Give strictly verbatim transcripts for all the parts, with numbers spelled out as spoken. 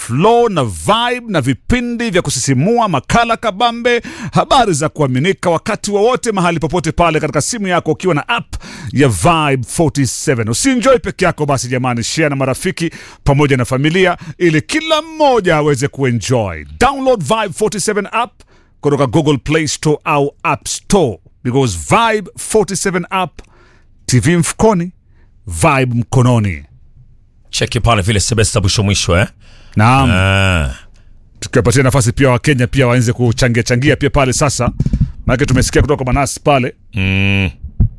flow na vibe na vipindi vya kusisimua, makala kabambe, habari za kuaminika wakati wowote, mahali popote pale katika simu yako ukiwa na app ya Vibe arobaini na saba. Usienjoy peke yako basi jamani, share na marafiki pamoja na familia ili kila mmoja aweze kuenjoy. Download Vibe arobaini na saba app kutoka Google Play Store au App Store, because Vibe arobaini na saba app, T V mfukoni, vibe mkononi. Cheki pale vile semester mwisho mwisho eh. Naam. Ah. Tukipatia nafasi pia wa Kenya pia waanze kuchangia changia pia pale sasa. Maana tumesikia kutoka kwa Manasi pale. Mm.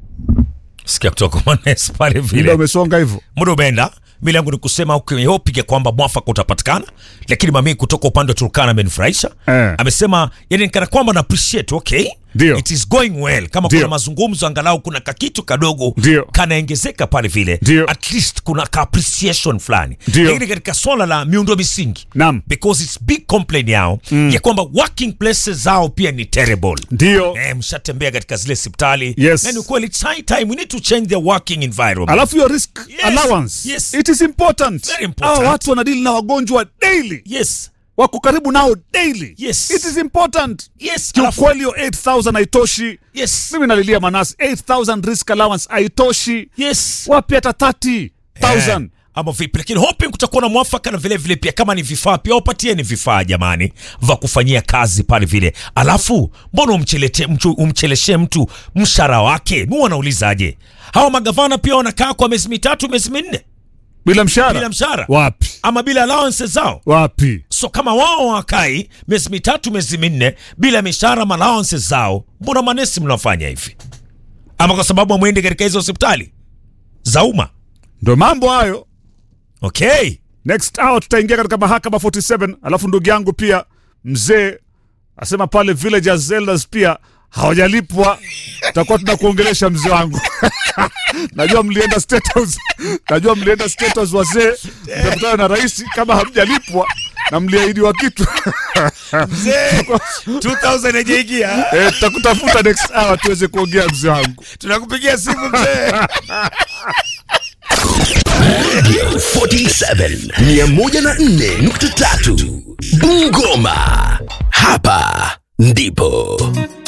Sikia kutoka kwa Manasi pale vile. Muda umesonga hivyo. Muda umeenda. Mimi langu ni kusema ukihopige kwamba mwafaka utapatikana, lakini mami kutoka upande wa Turkana amenifurahisha. Eh. Amesema yani nikana kwamba na appreciate, okay? Dio. It is going well. Kama Dio. kuna mazungumzo angalau kuna kakitu kadogo Dio. kanaongezeka pale vile. Dio. At least kuna ka appreciation fulani. Dio. Lakini katika swala la miundo misingi. Naam. Because it's big complaint yao mm. ya kwamba working places zao pia ni terrible. Ndio. Eh, mshatembea katika zile hospitali. Yes. Na ni kweli it's high time we need to change the working environment. Alafu your risk Yes. allowance. Yes. It is important. Very important. Hao watu wanadili na wagonjwa daily. Yes. Wako karibu nao daily. Yes. It is important. Yes. Kiukweli hiyo eight thousand haitoshi. Yes. Mimi nalilia Manasi, eight thousand risk allowance haitoshi. Yes. Wapi hata thirty thousand. Eh, ama vipi, lakini hoping kutakuwa na mwafaka, na vile vile pia kama ni vifaa pia wapatieni vifaa jamani va kufanyia kazi pale vile. Alafu mbona umchelete mtu umcheleshe mtu mshahara wake? Ni wanaulizaje? Hawa magavana pia wanakaa kwa miezi mitatu miezi minne Bila mshahara. bila mshahara. Wapi? Ama bila allowances zao. Wapi? So kama wao wakai miezi mitatu miezi minne bila mishahara ma allowances zao, mbona manesi mnafanya hivi? Ama kwa sababu amwende katika hizo hospitali za umma? Ndo mambo hayo. Okay. Next hour tutaingia katika mahakama arobaini na saba. Alafu ndugu yangu pia mzee asema pale villagers elders pia hawajalipwa. Tutakuwa tunakuongelesha mzee wangu. Najua mlienda State House. Najua mlienda State House wazee. Mtakutana na rais kama hamjalipwa na mliahidiwa kitu. Mzee, two thousand hajaingia. Eh, tutakutafuta next hour tuweze kuongea mzee wangu. Tunakupigia simu mzee. Radio arobaini na saba mia moja na nne nukta tatu Bungoma. Hapa ndipo